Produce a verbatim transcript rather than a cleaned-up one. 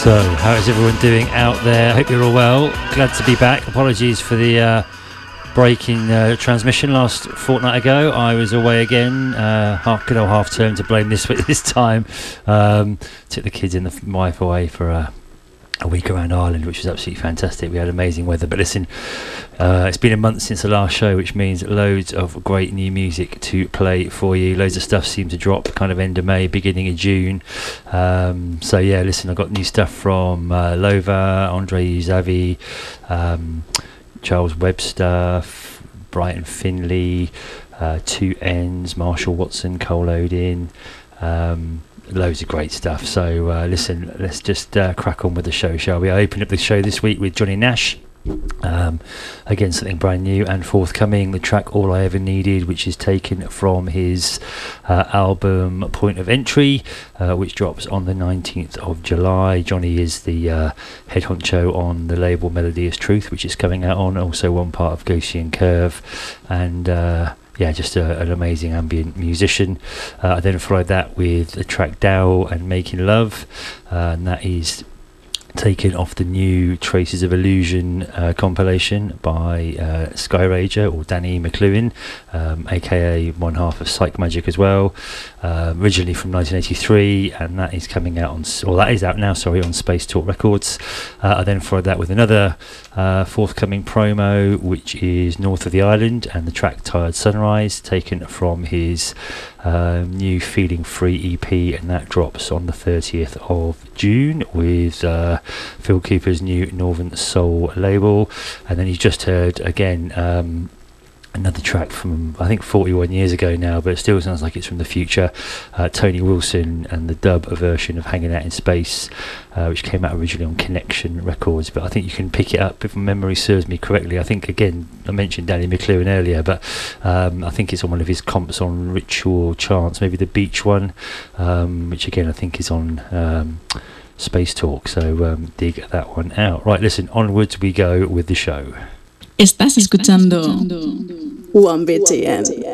So, how is everyone doing out there? I hope you're all well. Glad to be back. Apologies for the uh, breaking uh, transmission last fortnight ago. I was away again, uh, half good old half term to blame this this time. Um, took the kids and the wife away for a, a week around Ireland, which was absolutely fantastic. We had amazing weather. But listen, uh, it's been a month since the last show, which means loads of great new music to play for you. Loads of stuff seemed to drop kind of end of May, beginning of June. Um, so yeah, listen, I've got new stuff from uh, Lova, Andre Zavi, um, Charles Webster, Brighton Finley, uh, Two Ends, Marshall Watson, Cole Odin, um, loads of great stuff. So uh, listen, let's just uh, crack on with the show, shall we? I opened up the show this week with Johnny Nash. Um, again, something brand new and forthcoming, the track All I Ever Needed, which is taken from his uh, album Point of Entry, uh, which drops on the nineteenth of July. Johnny is the uh, head honcho on the label Melodious Truth, which is coming out on, also one part of Gaussian Curve, and uh, yeah, just a, an amazing ambient musician. uh, I then followed that with the track Dow and Making Love, uh, and that is taken off the new Traces of Illusion uh, compilation by uh, Skyrager, or Danny McLuhan, um, aka one half of Psych Magic as well, uh, originally from nineteen eighty-three, and that is coming out on, or that is out now, sorry, on Space Talk Records. uh, I then followed that with another uh, forthcoming promo, which is North of the Island, and the track Tired Sunrise, taken from his um, new Feeling Free E P, and that drops on the thirtieth of June with uh, Phil Cooper's new Northern Soul label. And then you just heard again um, another track from I think forty-one years ago now, but it still sounds like it's from the future, uh, Tony Wilson and the dub version of Hanging Out in Space, uh, which came out originally on Connection Records, but I think you can pick it up if memory serves me correctly. I think, again, I mentioned Danny McLuhan earlier, but um, I think it's on one of his comps on Ritual Chance, maybe the Beach one, um, which again I think is on um, Space Talk, so um, dig that one out. Right, listen, onwards we go with the show. Estás escuchando one B T N.